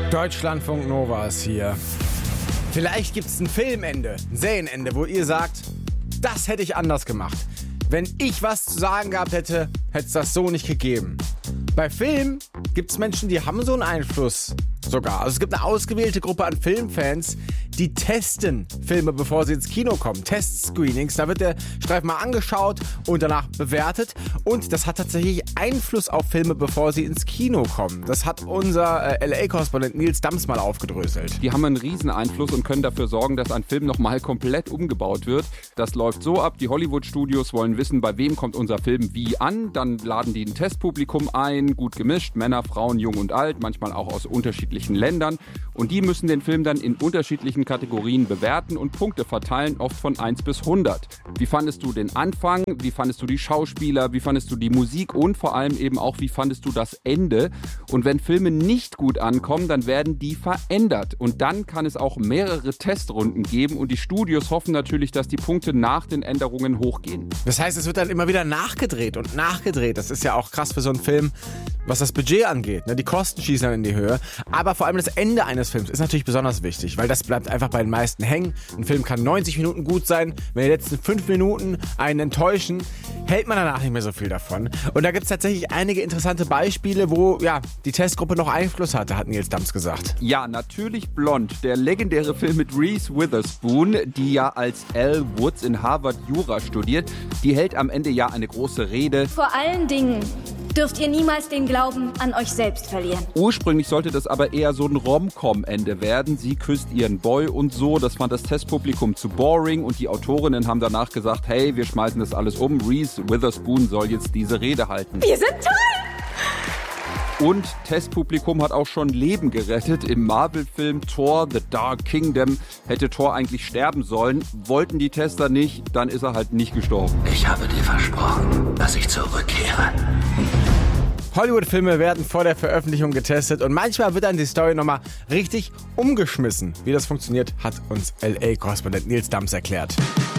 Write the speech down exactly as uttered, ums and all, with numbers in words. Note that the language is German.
Deutschlandfunk Nova ist hier. Vielleicht gibt es ein Filmende, ein Serienende, wo ihr sagt, das hätte ich anders gemacht. Wenn ich was zu sagen gehabt hätte, hätte es das so nicht gegeben. Bei Filmen gibt es Menschen, die haben so einen Einfluss sogar. Also es gibt eine ausgewählte Gruppe an Filmfans, die testen Filme, bevor sie ins Kino kommen. Testscreenings, da wird der Streifen mal angeschaut und danach bewertet. Und das hat tatsächlich Einfluss auf Filme, bevor sie ins Kino kommen. Das hat unser äh, L A-Korrespondent Nils Dams mal aufgedröselt. Die haben einen riesen Einfluss und können dafür sorgen, dass ein Film nochmal komplett umgebaut wird. Das läuft so ab, die Hollywood-Studios wollen wissen, bei wem kommt unser Film wie an. Dann laden die ein Testpublikum ein, gut gemischt, Männer, Frauen, jung und alt, manchmal auch aus unterschiedlichen Ländern. Und die müssen den Film dann in unterschiedlichen Kategorien bewerten und Punkte verteilen, oft von eins bis hundert. Wie fandest du den Anfang? Wie fandest du die Schauspieler? Wie fandest du die Musik? Und vor allem eben auch, wie fandest du das Ende? Und wenn Filme nicht gut ankommen, dann werden die verändert. Und dann kann es auch mehrere Testrunden geben. Und die Studios hoffen natürlich, dass die Punkte nach den Änderungen hochgehen. Das heißt, es wird dann immer wieder nachgedreht und nachgedreht. Das ist ja auch krass für so einen Film, was das Budget angeht. Die Kosten schießen dann in die Höhe. Aber vor allem das Ende eines Films ist natürlich besonders wichtig, weil das bleibt einfach bei den meisten hängen. Ein Film kann neunzig Minuten gut sein. Wenn die letzten fünf Minuten einen enttäuschen, hält man danach nicht mehr so viel davon. Und da gibt es tatsächlich einige interessante Beispiele, wo ja die Testgruppe noch Einfluss hatte, hat Nils Dams gesagt. Ja, natürlich Blond, der legendäre Film mit Reese Witherspoon, die ja als Elle Woods in Harvard Jura studiert. Die hält am Ende ja eine große Rede. Vor allen Dingen dürft ihr niemals den Glauben an euch selbst verlieren. Ursprünglich sollte das aber eher so ein Rom-Com-Ende werden. Sie küsst ihren Boy und so. Das fand das Testpublikum zu boring und die Autorinnen haben danach gesagt, hey, wir schmeißen das alles um. Reese Witherspoon soll jetzt diese Rede halten. Wir sind toll! Und Testpublikum hat auch schon Leben gerettet. Im Marvel-Film Thor: The Dark Kingdom hätte Thor eigentlich sterben sollen. Wollten die Tester nicht, dann ist er halt nicht gestorben. Ich habe dir versprochen, dass ich zurückkehre. Hollywood-Filme werden vor der Veröffentlichung getestet und manchmal wird dann die Story nochmal richtig umgeschmissen. Wie das funktioniert, hat uns L A-Korrespondent Nils Dams erklärt.